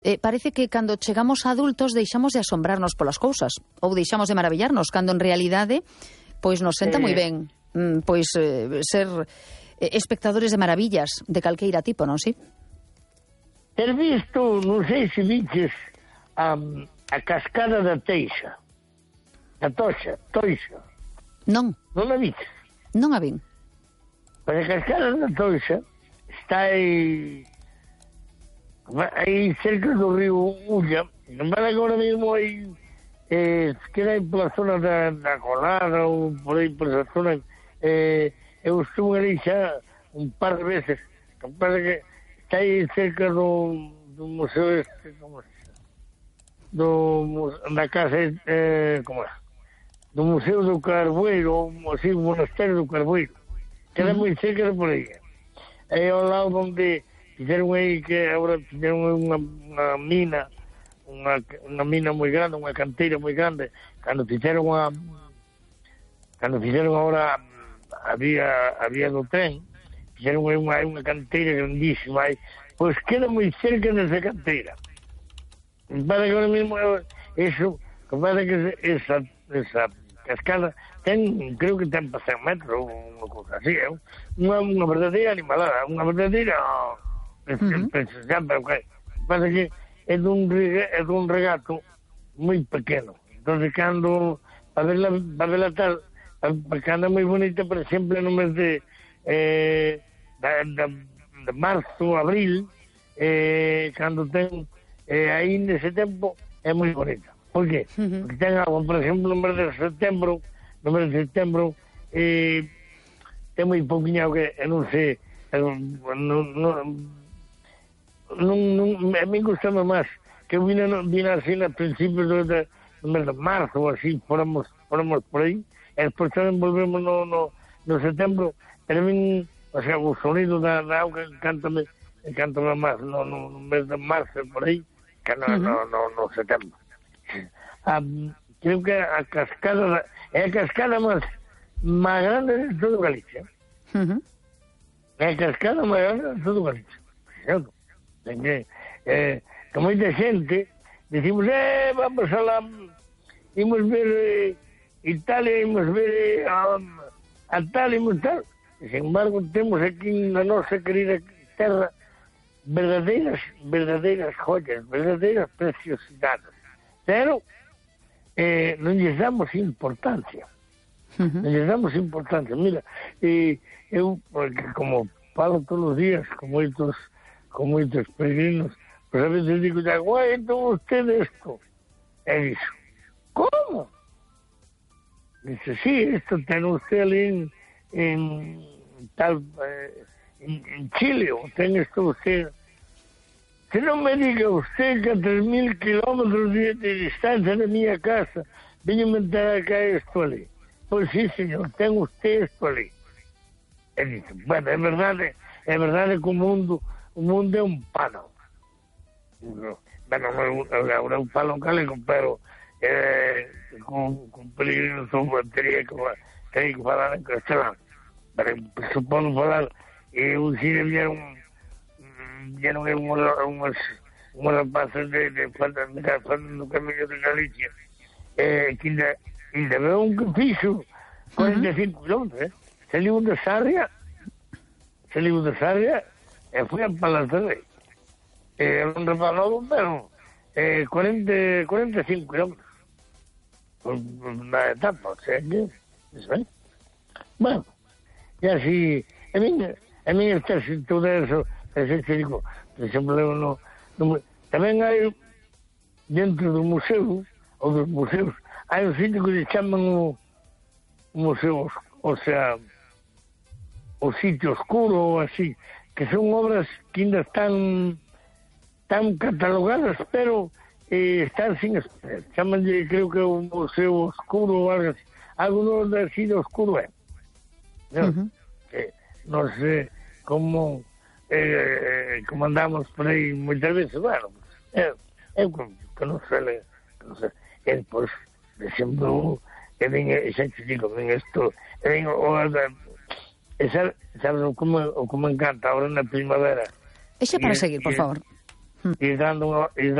Parece que cando chegamos a adultos deixamos de asombrarnos polas cousas ou deixamos de maravillarnos, cando en realidade pois nos senta moi ben ser espectadores de maravillas de calqueira tipo, non si? Ter visto, non sei se viches a cascada da Teixa, da Toxa. Non. Non a viches? Non a vin. Pois a cascada da Toxa está aí cerca do río Ulla. Vale, agora mesmo aí queda aí pola zona da Colada ou por aí por esa zona. Eu estuve ali xa un par de veces. Parece que está aí cerca do museo como da casa como é? Do Museo do Carboeiro, ou así, o Monasterio do Carboeiro. Queda moi cerca de por aí. É ao lado onde fixeron aí que agora fixeron unha mina, unha mina moi grande, unha canteira moi grande. Cando fixeron agora a vía do tren, fixeron aí unha canteira grandísima aí. Pois queda moi cerca desa canteira. Para que ahora mismo eso, para que esa cascada creo que ten para 100 metros ou unha cousa así, unha verdadeira animalada, unha verdadeira pero que pasa que é dun regato moi pequeno. Entonces cando para verla tal, porque anda moi bonita, por exemplo, no mes de marzo, abril, cando ten aí nese tempo é moi bonita. Por qué? Porque ten agua, por exemplo, no mes de setembro ten moi pouquinho que non sei, a mí gustame máis que eu vine así a principios do mes de marzo ou así, fóramos por aí, e despois tamén volvemos no setembro, pero a mí, o sea, o sonido da auga encántame máis no mes de marzo por aí, que no setembro. Creo que a cascada é a cascada máis grande de todo Galicia. É a cascada máis grande de todo Galicia, certo? Que moita xente decimos, vamos a la imos ver Italia, imos ver a tal, imos tal. Sin embargo, temos aquí na nosa querida terra verdadeiras joyas, verdadeiras preciosidades, pero non lles damos importancia. Non lles damos importancia. Mira, eu, porque como falo todos os días con moitos peregrinos, pues a veces digo, guai, entón usted esto. E dixo, como? Dice, sí, esto ten usted ali en Chile, o ten esto usted. Que non me diga usted que a 3.000 kilómetros de distancia de miña casa veño inventar acá esto ali. Pois sí, señor, ten usted esto ali. E dice, bueno, é verdade que o mundo é un pano. Bueno, agora eu falo galego, pero con peregrinos teria que falar en castelán. Pero supono falar, eu si vieron unhas rapazas de no camiño de Galicia, que ainda veo un que fixo 45 kilómetros, saliu de Sarria e foi a Palas de Rei. Non reparo, pero 45 kilómetros na etapa, o sea que bueno, e así a mí está todo eso. Digo, por exemplo, tamén hai dentro do museo ou dos museos hai un sitio que se chaman o museo, o sea, o sitio oscuro ou así, que son obras que ainda están catalogadas, pero están sin exponer. Chamanlle, creo que é un museo oscuro ou algo así. Algo do sitio oscuro é. Non sei como andamos por aí moitas veces, bueno, eu que non sei, e depois, por exemplo, xa te digo, sabes como encanta agora na primavera. Exe para seguir, por favor. e dando